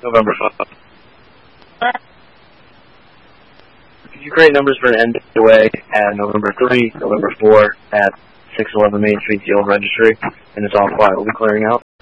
November 5. Could you create numbers for an NWA at November 3, November 4 at 611 Main Street, the old registry, and it's all quiet. We'll be clearing out.